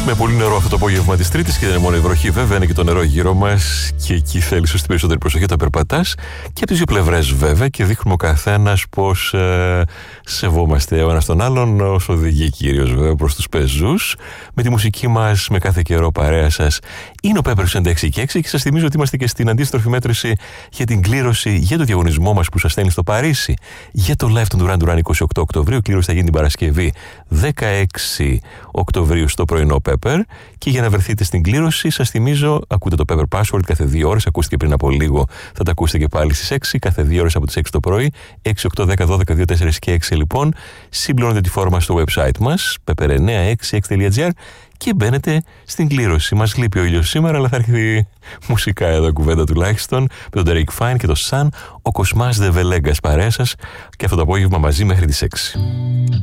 Με πολύ νερό αυτό το απόγευμα της Τρίτης και δεν είναι μόνο η βροχή, βέβαια, είναι και το νερό γύρω μας και εκεί θέλει σωστή περισσότερη προσοχή όταν περπατάς και από τις δύο πλευρές, βέβαια, και δείχνουμε ο καθένας πως σεβόμαστε ο ένας τον άλλον, ως οδηγεί κυρίως, βέβαια, προς τους πεζούς. Με τη μουσική μας, με κάθε καιρό παρέα σας, είναι ο Πέπερ 96 και 6 και σας θυμίζω ότι είμαστε και στην αντίστροφη μέτρηση για την κλήρωση για το διαγωνισμό μας που σας στέλνει στο Παρίσι για το live των Duran Duran 28 Οκτωβρίου. Κλήρωση θα γίνει την Παρασκευή 16 Οκτωβρίου στο πρωινό Pepper. Και για να βρεθείτε στην κλήρωση, σας θυμίζω, ακούτε το Pepper Password κάθε 2 ώρες. Ακούστηκε πριν από λίγο, θα τα ακούσετε και πάλι στις 6, κάθε 2 ώρες από τις 6 το πρωί. 6, 8, 10, 12, 2, 4 και 6 λοιπόν. Συμπληρώνετε τη φόρμα στο website μας, pepper966.gr, και μπαίνετε στην κλήρωση. Μας λείπει ο ήλιος σήμερα, αλλά θα έρθει μουσικά εδώ κουβέντα τουλάχιστον. Με τον Derek Fine και το Sun, ο Κοσμάς Δε Βελέγκας παρέα σας και αυτό το απόγευμα μαζί μέχρι τις 6.